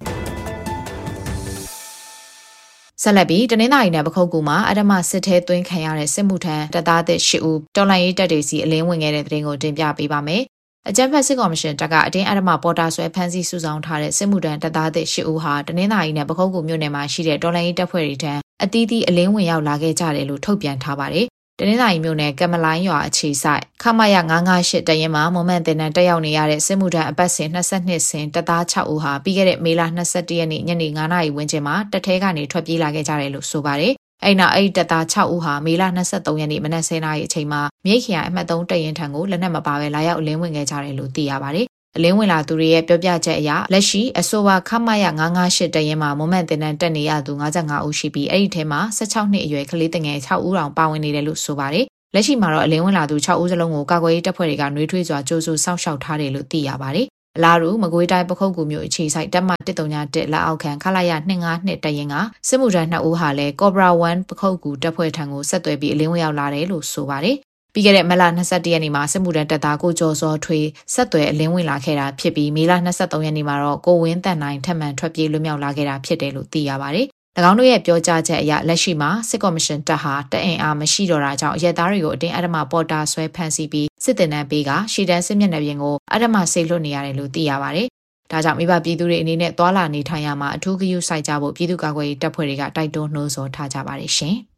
ဆက်လက်ပြီးတနင်္သာရီနယ်ပခုတ်ကူမှာအဓမ္မစစ်ထဲသွင်းခံရတဲ့စစ်မှုထမ်းတပ်သားသစ်၈ဦးတော်လှန်ရေးတပ်တွေစီအလင်းဝင်ခဲ့တဲ့တဲ့တင်ကိုတင်ပြပေးပါမယ်။အကြမ်းဖက်စစ်ကော်မရှင်တပ်ကအတင်းအဓမ္မပေါ်တာဆွဲဖမ်းဆီးစုဆောင်ထားတဲ့စစ်မှုထမ်းတပ်သားသစ်၈ဦးဟာတနင်္သာရီနယ်ပခုတ်ကူမြို့နယ်မှာရှိတဲ့တော်လှန်ရေးတပ်ဖွဲ့တွေထံအသီးသီးအလင်းဝင်ရောက်လာခဲ့ကြတယ်လို့ထုတ်ပြန်ထားပါတယ်။တနင်္သာရီမြို့နယ်ကမလိုင်းရွာအခြေဆိုင်ခမရ၅၅၈တရင်မှာမွန်မန်တင်တန်းတက်ရောက်နေရတဲ့စစ်မှုထမ်းအပတ်စဉ်၂၂ဆင်တပ်သား၆ဦးဟာပြီးခဲ့တဲ့မေလ၂၁ရက်နေ့ညနေ၅နာရီဝန်းကျင်မှာတပ်ထဲကနေထွက်ပြေးလာခဲ့ကြတယ်လို့ဆိုပါတယ်။အဲ့နောက်အဲ့တပ်သား၆ဦးဟာမေလ၂၃ရက်နေ့မနက်၁၀နာရီအချိန်မှာမြိတ်ခရိုင်အမှတ်၃တရင်ထံကိုလက်နက်မပါဘဲလာရောက်အလင်းဝင်ခဲ့ကြတယ်လို့သိရပါတယ်။အလင်းဝင်လာသူတွေရဲ့ပြောပြချက်အရလက်ရှိအဆိုပါခမရ၅၅၈တရင်မှာမွန်မန်တင်တန်းတက်နေရသူ၅၅ဦးရှိပြီးအဲ့ဒီထဲမှာ၁၆နှစ်အရွယ်ကလေးတငယ်၆ဦးတောင်ပါဝင်နေတယ်လို့ဆိုပါတယ်။လက်ရှိမှာတော့အလင်းဝင်လာသူ၆ဦးစလုံးကိုကာကွယ်ရေးတပ်ဖွဲ့တွေကနှွေးထွေးစွာကြိုးစုစောင့်ရှောက်ထားတယ်လို့သိရပါတယ်။အလားတူမကွေးတိုင်းပခုတ်ကူမြို့အခြေဆိုင်တပ်မ၁၃၁လက်အောက်ခံခလာရ၂၅၂တရင်ကစစ်မှုထမ်း၂ဦးဟာလည်းကော့ဘရာ၁ပခုတ်ကူတပ်ဖွဲ့ထံကိုဆက်သွယ်ပြီးအလင်းဝင်ရောက်လာတယ်လို့ဆိုပါတယ်။ပြီးခဲ့တဲ့မလ၂၁ရက်နေ့မှာစစ်မှုထမ်းတပ်သားကိုကျော်စောထွေဆက်သွယ်အလင်းဝင်လာခဲ့တာဖြစ်ပြီးမေလ၂၃ရက်နေ့မှာတော့ကိုဝင်းတန်နိုင်ထပ်မံထွက်ပြေးလွတ်မြောက်လာခဲ့တာဖြစ်တယ်လို့သိရပါတယ်။၎င်းတို့ရဲ့ပြောကြားချက်အရလက်ရှိမှာစစ်ကော်မရှင်တပ်ဟာတပ်အင်အားမရှိတော့တာကြောင့်ရဲသားတွေကိုအတင်းအဓမ္မပေါ်တာဆွဲဖမ်းဆီးပြီးစစ်တင်တန်းပေးကရှီတန်းစစ်မျက်နှာပြင်ကိုအဓမ္မဆေးလွှတ်နေရတယ်လို့သိရပါတယ်။ဒါကြောင့်မိဘပြည်သူတွေအနေနဲ့သွာလာနေထိုင်ရမှာအထူးဂရုစိုက်ကြဖို့ပြည်သူ့ကာကွယ်ရေးတပ်ဖွဲ့တွေကတိုက်တွန်းနှိုးဆော်ထားကြပါတယ်ရှင်။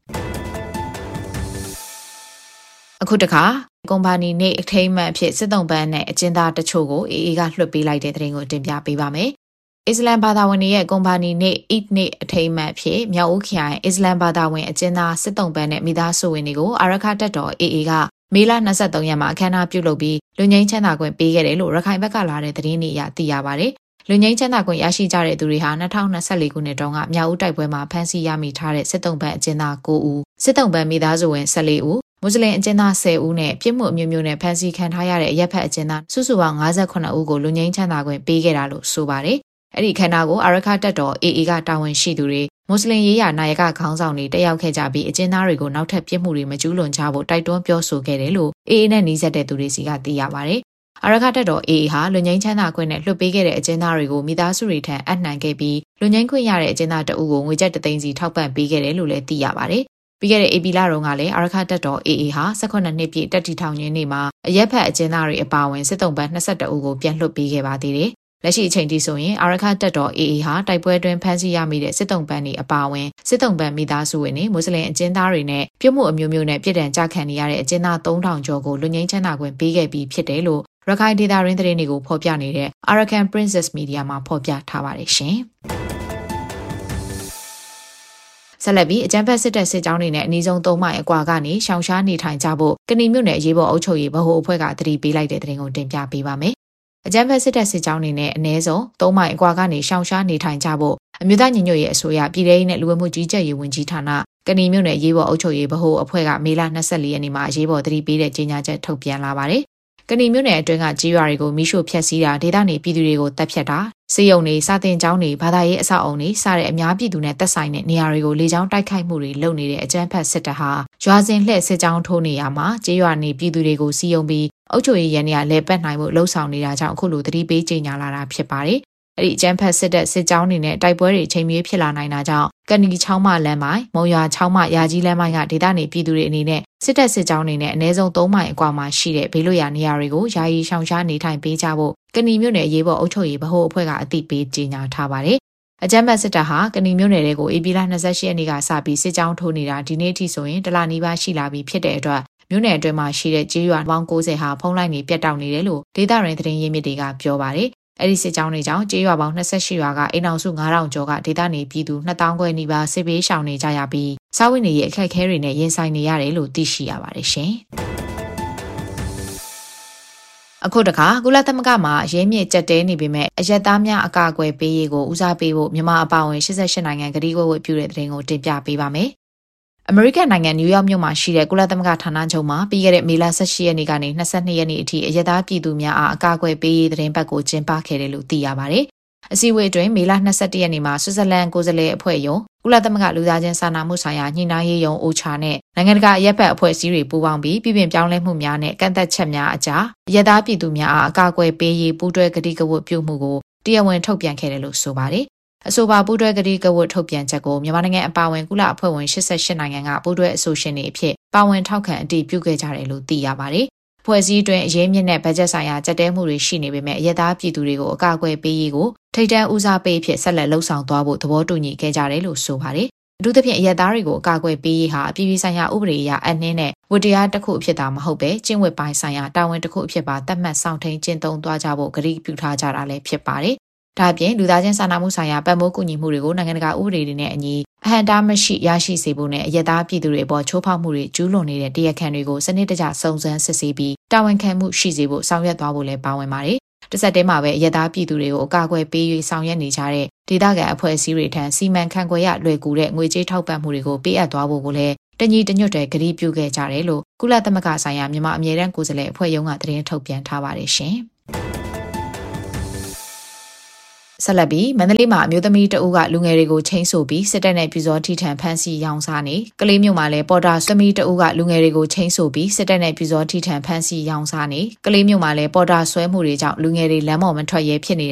အခုတခါကုမ္ပဏီနေအထိမ်းအမှတ်အဖြစ်စစ်တုံးပန်းနဲ့အကျဉ်းသားတချို့ကိုအေအေကလွှတ်ပေးလိုက်တဲ့တဲ့တင်ကိုတင်ပြပေးပါမယ်။အစ္စလမ်ဘာသာဝင်တွေရဲ့ကုမ္ပဏီနေအစ်နေအထိမ်းအမှတ်အဖြစ်မြောက်ဦးခရိုင်အစ္စလမ်ဘာသာဝင်အကျဉ်းသားစစ်တုံးပန်းနဲ့မိသားစုဝင်တွေကိုအာရခတပ်တော်အေအေကမေလ၂၃ရက်မှာအခမ်းအနားပြုလုပ်ပြီးလူငင်းချမ်းသာခွင့်ပေးခဲ့တယ်လို့ရခိုင်ဘက်ကလာတဲ့သတင်းတွေအရသိရပါတယ်လူငင်းချမ်းသာခွင့်ရရှိကြတဲ့သူတွေဟာ၂၀၂၄ခုနှစ်တုန်းကမြောက်ဦးတိုက်ပွဲမှာဖမ်းဆီးရမိထားတဲ့စစ်တုံးပန်းအကျဉ်းသား၉ဦးစစ်တုံးပန်းမိသားစုဝင်၁၄ဦးမွတ်စလင်အကျဉ်းသား၁၀ဦးနဲ့ပြစ်မှုအမျိုးမျိုးနဲ့ဖမ်းဆီးခံထားရတဲ့အရက်ဖက်အကျဉ်းသားစုစုပေါင်း၅၈ဦးကိုလူငင်းချမ်းသာခွင့်ပေးခဲ့တာလို့ဆိုပါတယ်။အဲ့ဒီခန္ဓာကိုအာရခတပ်တော် အေအေ ကတာဝန်ရှိသူတွေမွတ်စလင်ရေးရာနာယကခေါင်းဆောင်တွေတက်ရောက်ခဲ့ကြပြီးအကျဉ်းသားတွေကိုနောက်ထပ်ပြစ်မှုတွေမကျူးလွန်ကြဖို့တိုက်တွန်းပြောဆိုခဲ့တယ်လို့ အေအေ နဲ့နှီးစပ်တဲ့သူတွေစီကသိရပါတယ်။အာရခတပ်တော် အေအေ ဟာလူငင်းချမ်းသာခွင့်နဲ့လွှတ်ပေးခဲ့တဲ့အကျဉ်းသားတွေကိုမိသားစုတွေထံအပ်နှံခဲ့ပြီးလူငင်းခွင့်ရတဲ့အကျဉ်းသားတအုပ်ကိုငွေကျပ်တစ်သိန်းစီထောက်ပံ့ပေးခဲ့တယ်လို့လည်းသိရပါတယ်။ပြီးခဲ့တဲ့ဧပြီလတုန်းကလည်းအာရခတပ်တော် အေအေ ဟာ၁၈နှစ်ပြည့်တက်တီထောင်ရင်းနေ့မှာအရက်ဖက်အကျဉ်းသားတွေအပါအဝင်စစ်တုံးပန်း၂၁ဦးကိုပြန်လွှတ်ပေးခဲ့ပါသေးတယ်။လက်ရှိအချိန်ထိဆိုရင်အာရခတပ်တော် အေအေ ဟာတိုက်ပွဲတွင်ဖမ်းဆီးရမိတဲ့စစ်တုံးပန်းတွေအပါအဝင်စစ်တုံးပန်းမိသားစုဝင်တွေမွတ်စလင်အကျဉ်းသားတွေနဲ့ပြစ်မှုအမျိုးမျိုးနဲ့ပြည်ထန်ကြခံနေရတဲ့အကျဉ်းသားသုံးထောင်ကျော်ကိုလူငင်းချမ်းသာခွင့်ပေးခဲ့ပြီးဖြစ်တယ်လို့ရခိုင်ဒေသရင်းသတင်းတွေကိုဖော်ပြနေတဲ့ Arakan Princess Media မှာဖော်ပြထားပါတယ်ရှင်။ဆက်လက်ပြီးအကြမ်းဖက်စစ်တပ်စစ်ကြောင်းတွေနဲ့အနည်းဆုံးသုံးမိုင်အကွာကနေရှောင်ရှားနေထိုင်ကြဖို့ကဏီမြို့နယ်အရေးပေါ်အုပ်ချုပ်ရေးဗဟိုအဖွဲ့ကတတိပေးလိုက်တဲ့သတင်းကိုတင်ပြပေးပါမယ်။အကြမ်းဖက်စစ်တပ်စစ်ကြောင်းတွေနဲ့အနည်းဆုံးသုံးမိုင်အကွာကနေရှောင်ရှားနေထိုင်ကြဖို့အမျိုးသားညီညွတ်ရေးအစိုးရပြည်ထောင်စုနဲ့လူဝင်မှုကြီးကြပ်ရေးဝန်ကြီးဌာနကဏီမြို့နယ်အရေးပေါ်အုပ်ချုပ်ရေးဗဟိုအဖွဲ့ကမေလ၂၄ရက်နေ့မှာအရေးပေါ်တတိပေးတဲ့ကြေညာချက်ထုတ်ပြန်လာပါတယ်။ကဏီမြို့နယ်အတွင်းကကြေးရွာတွေကိုမိရှို့ဖျက်ဆီးတာဒေသနေပြည်သူတွေကိုတပ်ဖြတ်တာစေယုံတွေစာတင်ကျောင်းတွေဘာသာရေးအဆောက်အုံတွေစတဲ့အများပြည်သူနဲ့သက်ဆိုင်တဲ့နေရာတွေကိုလေကြောင်းတိုက်ခိုက်မှုတွေလုပ်နေတဲ့အကြမ်းဖက်စစ်တပ်ဟာရွာစဉ်လှည့်စစ်ကြောင်းထိုးနေရမှာကြေးရွာနေပြည်သူတွေကိုစီယုံပြီးအုပ်ချုပ်ရေးရန်နေရာလဲပတ်နိုင်မှုလှုံ့ဆော်နေတာကြောင့်အခုလိုသတိပေးကြေညာလာတာဖြစ်ပါတယ်။အဲ့ဒီအကြမ်းဖက်စစ်တပ်စစ်ကြောင်းတွေနဲ့တိုက်ပွဲတွေချိန်မြေးဖြစ်လာနိုင်တာကြောင့်ကဏီချောင်းမလမ်းမိုင်မုံရွာချောင်းမရာကြီးလမ်းမိုင်ကဒေသနေပြည်သူတွေအနေနဲ့စစ်တပ်စစ်ကြောင်းတွေနဲ့အနည်းဆုံးသုံးမိုင်အကွာမှာရှိတဲ့ဘေးလွတ်ရာနေရာတွေကိုယာယီရှောင်ရှားနေထိုင်ပေးကြဖို့ကဏီမြို့နယ်အရေးပေါ်အုပ်ချုပ်ရေးဗဟိုအဖွဲ့ကအသိပေးကြေညာထားပါတယ်။အကြမ်းဖက်စစ်တပ်ဟာကဏီမြို့နယ်တွေကိုဧပြီလ၂၈ရက်နေ့ကစပြီးစစ်ကြောင်းထိုးနေတာဒီနေ့အထိဆိုရင်တလနီးပါးရှိလာပြီဖြစ်တဲ့အတွက်မြို့နယ်အတွင်းမှာရှိတဲ့ကြေးရွာပေါင်း၉၀ဟာဖုံးလိုက်နေပြတ်တောက်နေတယ်လို့ဒေသရင်းသတင်းရင်းမြစ်တွေကပြောပါတယ်။အဲ့ဒီစစ်ကြောင်းတွေကြောင့်ကြေးရွာပေါင်း၂၈ရွာကအိမ်အောင်စု၅ထောင်ကျော်ကဒေသနေပြည်သူ၂သောင်းခွဲနီးပါးစစ်ဘေးရှောင်နေကြရပြီးစားဝတ်နေရေးအခက်အခဲတွေနဲ့ရင်ဆိုင်နေရတယ်လို့သိရှိရပါတယ်ရှင်။အခုတခါကုလသမဂ္ဂမှာရင်းမြစ်ကြက်တဲနေပေမဲ့အရက်သားများအကာအကွယ်ပေးရေးကိုဦးစားပေးဖို့မြန်မာအပါအဝင်၈၈နိုင်ငံကတိကဝတ်ပြုတဲ့တဲ့တင်ကိုတင်ပြပေးပါမယ်။အမေရိကန်နိုင်ငံနယူးယောက်မြို့မှာရှိတဲ့ကုလသမဂ္ဂဌာနချုပ်မှာပြီးခဲ့တဲ့မေလ၁၈ရက်နေ့ကနေ၂၂ရက်နေ့အထိအရက်သားပြည်သူများအားအကာအကွယ်ပေးရေးသတင်းပတ်ကိုကျင်းပခဲ့တယ်လို့သိရပါတယ်။အစည်းအဝေးအတွင်းမေလ၂၁ရက်နေ့မှာဆွစ်ဇာလန်ကိုယ်စားလှယ်အဖွဲ့ယုံကုလသမဂ္ဂလူသားချင်းစာနာမှုဆိုင်ရာညှိနှိုင်းရေးယုံအိုချာနဲ့နိုင်ငံတကာအရက်ဖက်အဖွဲ့အစည်းတွေပူးပေါင်းပြီးပြည်ပပြောင်းလဲမှုများနဲ့ကန့်သက်ချက်များအကြားအရက်သားပြည်သူများအားအကာအကွယ်ပေးရေးပူးတွဲကတိကဝတ်ပြုမှုကိုတရားဝင်ထုတ်ပြန်ခဲ့တယ်လို့ဆိုပါတယ်။အဆိုပါပူးတွဲကတိကဝတ်ထုတ်ပြန်ချက်ကိုမြန်မာနိုင်ငံအပါအဝင်ကုလအဖွဲ့ဝင်၈၈နိုင်ငံကပူးတွဲအဆိုရှင်တွေအဖြစ်ပါဝင်ထောက်ခံအတည်ပြုခဲ့ကြတယ်လို့သိရပါတယ်။ဖွဲ့စည်းတွင်အရေးမြင့်တဲ့ဘတ်ဂျက်ဆိုင်ရာကြက်တဲမှုတွေရှိနေပေမဲ့အရက်သားပြည်သူတွေကိုအကာအကွယ်ပေးရေးကိုထိပ်တန်းဦးစားပေးဖြစ်ဆက်လက်လှုံ့ဆော်သွားဖို့သဘောတူညီခဲ့ကြတယ်လို့ဆိုပါတယ်။အထူးသဖြင့်အရက်သားတွေကိုအကာအကွယ်ပေးရေးဟာအပြည်ပြည်ဆိုင်ရာဥပဒေအရအနှင်းနဲ့ဝတ္တရားတစ်ခုအဖြစ်သာမဟုတ်ပဲကျင့်ဝတ်ပိုင်းဆိုင်ရာတာဝန်တစ်ခုအဖြစ်ပါသတ်မှတ်ဆောင်ထိန်ကျင့်သုံးသွားကြဖို့ကတိပြုထားကြတာလည်းဖြစ်ပါတယ်။ဒါအပြင်လူသားချင်းစာနာမှုဆိုင်ရာပတ်မိုးကူညီမှုတွေကိုနိုင်ငံတကာဥပဒေတွေနဲ့အညီအဟန့်တားမရှိရရှိစေဖို့နဲ့အရက်သားပြည်သူတွေအပေါ်ချိုးဖောက်မှုတွေကျူးလွန်နေတဲ့တရားခံတွေကိုစနစ်တကျစုံစမ်းစစ်ဆေးပြီးတာဝန်ခံမှုရှိစေဖို့ဆောင်ရွက်သွားဖို့လည်းပါဝင်ပါတယ်။တစ်ဆက်တည်းမှာပဲအရက်သားပြည်သူတွေကိုအကာအကွယ်ပေး၍ဆောင်ရွက်နေကြတဲ့ဒေသခံအဖွဲ့အစည်းတွေထံစီမံခန့်ခွဲရလွယ်ကူတဲ့ငွေကြေးထောက်ပံ့မှုတွေကိုပေးအပ်သွားဖို့ကိုလည်းတညီတညွတ်တဲ့ကတိပြုခဲ့ကြတယ်လို့ကုလသမဂ္ဂဆိုင်ရာမြန်မာအမြဲတမ်းကိုယ်စားလှယ်အဖွဲ့ရုံးကသတင်းထုတ်ပြန်ထားပါတယ်ရှင်။ဆက်လက်ပြီးမန္တလေးမှာအမျိုးသမီးတအုပ်ကလူငယ်တွေကိုချိန်ဆိုပြီးစစ်တပ်နဲ့ပြည်စောထိထံဖမ်းဆီးရောင်းစားနေကလေးမျိုးမှာလည်းပေါ်တာသမီးတအုပ်ကလူငယ်တွေကိုချိန်ဆိုပြီးစစ်တပ်နဲ့ပြည်စောထိထံဖမ်းဆီးရောင်းစားနေကလေးမျိုးမှာလည်းပေါ်တာဆွဲမှုတွေကြောင့်လူငယ်တွေလမ်းပေါ်မထွက်ရဲဖြစ်နေ